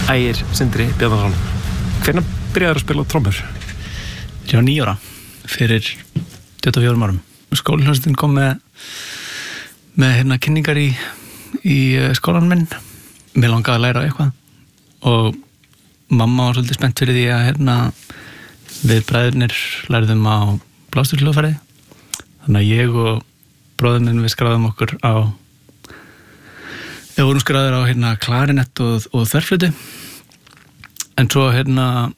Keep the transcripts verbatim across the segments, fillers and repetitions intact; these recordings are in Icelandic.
Ægir Sindri Bjarnason. Hvenær byrjaðir að spila trommur? Ég var níu ára, fyrir tuttugu og fjórum árum. Skólahljómsveitin kom með, með hérna kynningar í, í skólanum minn. Mér langaði að læra eitthvað og mamma var svolítið spennt fyrir því að hérna, við bræðurnir lærðum á blásturhljóðfæri. Þannig að ég og bróðir minn við skráðum okkur á við vorum skráðir á hérna klarinett og, og þverflötu. En svo hérna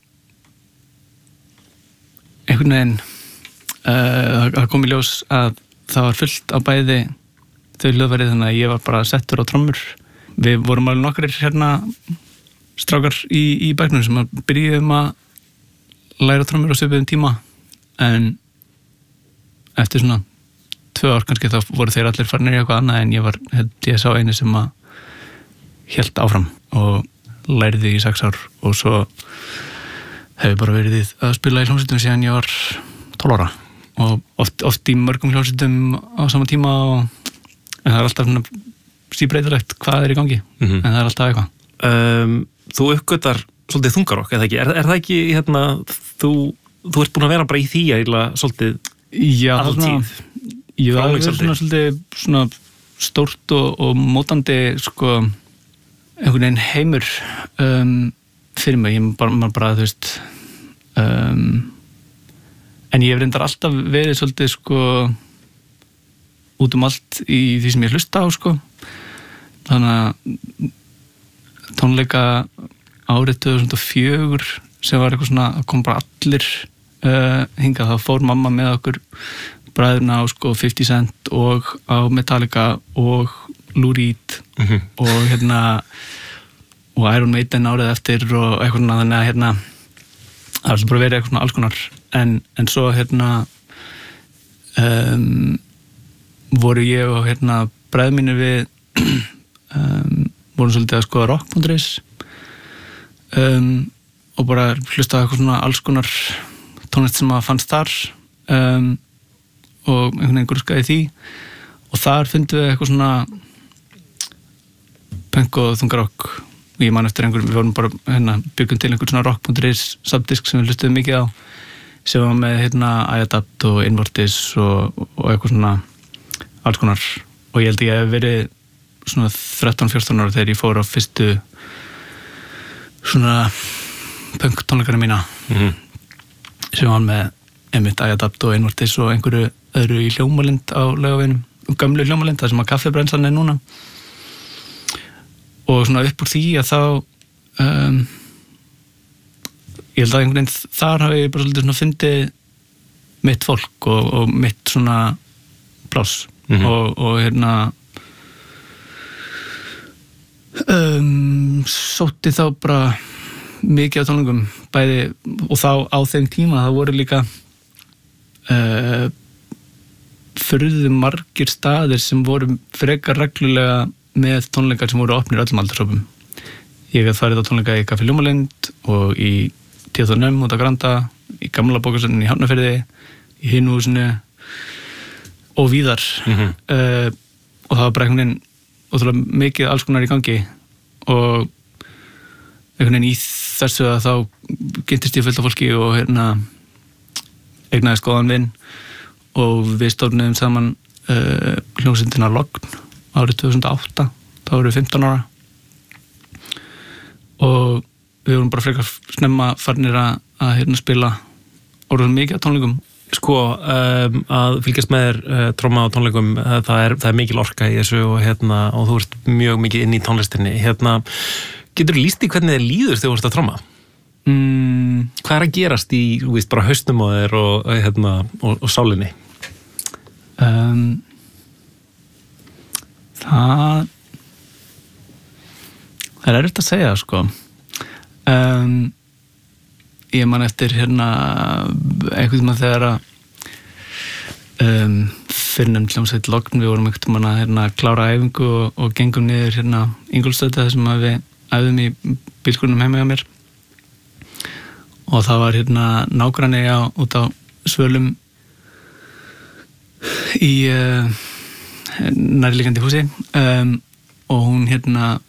einhvern veginn uh, það kom í ljós að það var fullt á bæði þau hljóðfæri, þannig að ég var bara settur á trommur. Við vorum alveg nokkrir hérna strákar í, í bæknum sem að byrjuðum að læra trommur á svipuðum tíma, en eftir svona tvö ár kannski þá voru þeir allir farnir í eitthvað annað, en ég var held ég sá einu sem að hélt áfram og lærði í sex ár, og svo hef ég bara verið að spila í hljómsveitum síðan ég var tólf ára og oft, oft í mörgum hljómsveitum á sama tíma og, en það er alltaf svona síbreytilegt hvað er í gangi, mm-hmm. en það er alltaf eitthvað. Um, þú uppgötar svolítið þungarokk, eða ekki? Er, er það ekki hérna, þú, þú ert búin að vera bara í því eiginlega svolítið Já, alltíð? Ég var svona svolítið svona stórt og, og mótandi sko einhvern veginn heimur um, fyrir mig, ég bara, maður bara, þú veist um, en ég hef reyndar alltaf verið svolítið sko út um allt í því sem ég hlusta á sko, þannig að tónleika árið tvö þúsund og fjögur sem var eitthvað svona, kom bara allir uh, hingað, þá fór mamma með okkur bræðurna á sko fifty cent og á Metallica og Lou Reed mm-hmm. og hérna og Iron Maiden árið eftir og eitthvað svona, þannig að hérna það er bara verið eitthvað svona alls konar, en, en svo hérna um, voru ég og hérna bræður mínir við um, vorum svolítið að skoða rock punktur is um, og bara hlusta eitthvað svona alls konar tónlist sem að fannst þar um, og einhvern veginn gruskaði því, og þar fundum við eitthvað svona punk og þungarokk, og ég man eftir einhver, við vorum bara hérna, byggum til einhver svona rock punktur is subdisk sem við hlustuðum mikið á, sem var með hérna iAdapt og Invortis og, og eitthvað svona alls konar, og ég held ég hef verið svona þrettán fjórtán ára þegar ég fór á fyrstu svona punk tónleikana mína mm-hmm. sem var með einmitt iAdapt og Invortis og einhverju öðru í Hljómalind á Laugaveginum, gömlu Hljómalind, það sem að kaffibrennslan er núna. Og svona upp úr því að þá um, ég held að einhvern veginn þar hafi ég bara svolítið svona fundið mitt fólk og, og mitt svona pláss mm-hmm. og, og hérna um, sótti þá bara mikið á tónleikum bæði, og þá á þeim tíma það voru líka uh, furðu margir staðir sem voru frekar reglulega með tónleikar sem voru opnir öllum aldurshópum. Ég hef farið á tónleika í Kaffi Hljómalind og í Tíðarnum út á Granda, í gamla bókasafninu í Hafnarfirði, í Hinuhúsinu og víðar mm-hmm. uh, og það var bara einhvern veginn ótrúlega mikið alls konar í gangi, og einhvern veginn í þessu að þá kynntist ég fullt af fólki og hérna eignaðist góðan vin, og við stofnuðum saman uh, hljómsveitina Logn árið tvö þúsund og átta, þá vorum við fimmtán ára, og við vorum bara frekar snemma farnir að, að hérna spila orðum mikið á tónleikum. Sko, um, að fylgjast með þér uh, tromma á tónleikum, uh, það, er, það er mikil orka í þessu og, hérna, og þú ert mjög mikið inn í tónlistinni. Hérna, getur þú lýst í hvernig þið líður þegar þú ert að tromma? Mm. Hvað er að gerast í, þú veist, bara haustum á þér og, hérna, og, og sálinni? Um, það það er erfitt að segja sko um, ég man eftir hérna einhvern veginn þegar að um, fyrrnefnd hljómsveit Logn, við vorum einhvern veginn að hérna, klára æfingu og, og gengum niður hérna Ingólfsstöð þar sem við æfðum í bílskúrnum heima hjá mér, og það var hérna nágranni á, út á Svölum í uh, nærliggjandi húsi um, og hún hérna